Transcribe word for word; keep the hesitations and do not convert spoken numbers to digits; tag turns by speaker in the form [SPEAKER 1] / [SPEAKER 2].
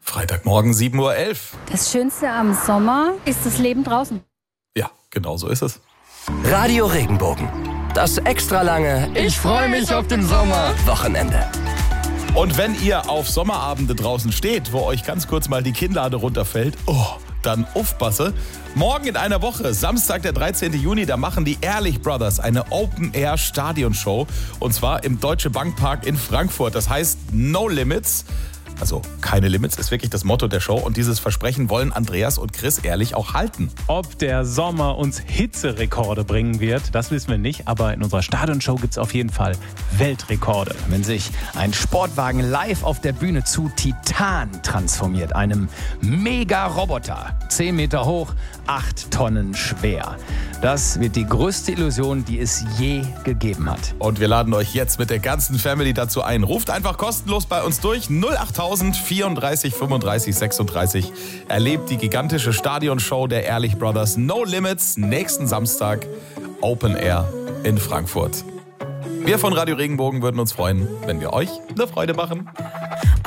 [SPEAKER 1] Freitagmorgen sieben Uhr elf.
[SPEAKER 2] Das Schönste am Sommer ist das Leben draußen.
[SPEAKER 1] Ja, genau so ist es.
[SPEAKER 3] Radio Regenbogen. Das extra lange
[SPEAKER 4] Ich freue mich auf den Sommer
[SPEAKER 3] Wochenende.
[SPEAKER 1] Und wenn ihr auf Sommerabende draußen steht, wo euch ganz kurz mal die Kinnlade runterfällt, oh, dann aufpasse. Morgen in einer Woche, Samstag, der dreizehnten Juni, da machen die Ehrlich Brothers eine Open-Air-Stadionshow. Und zwar im Deutsche Bank Park in Frankfurt. Das heißt No Limits. Also keine Limits ist wirklich das Motto der Show. Und dieses Versprechen wollen Andreas und Chris ehrlich auch halten.
[SPEAKER 5] Ob der Sommer uns Hitzerekorde bringen wird, das wissen wir nicht. Aber in unserer Stadionshow gibt es auf jeden Fall Weltrekorde.
[SPEAKER 4] Wenn sich ein Sportwagen live auf der Bühne zu Titan transformiert, einem Mega-Roboter, zehn Meter hoch, acht Tonnen schwer. Das wird die größte Illusion, die es je gegeben hat.
[SPEAKER 1] Und wir laden euch jetzt mit der ganzen Family dazu ein. Ruft einfach kostenlos bei uns durch null achttausend vierunddreißig fünfunddreißig sechsunddreißig. Erlebt die gigantische Stadionshow der Ehrlich Brothers No Limits nächsten Samstag Open Air in Frankfurt. Wir von Radio Regenbogen würden uns freuen, wenn wir euch eine Freude machen.